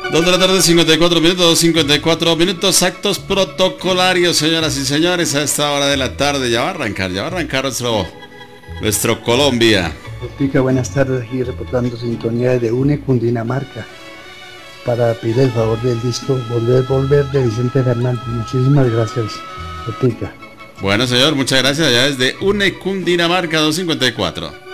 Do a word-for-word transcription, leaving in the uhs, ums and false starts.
Dos de la tarde, cincuenta y cuatro minutos, dos cincuenta y cuatro minutos, actos protocolarios, señoras y señores, a esta hora de la tarde. Ya va a arrancar, ya va a arrancar nuestro, nuestro Colombia. Pica, buenas tardes, aquí reportando sintonía de UNE Cundinamarca para pedir el favor del disco Volver, Volver de Vicente Fernández. Muchísimas gracias, Pica. Bueno, señor, muchas gracias. Allá desde UNE Cundinamarca, dos cincuenta y cuatro.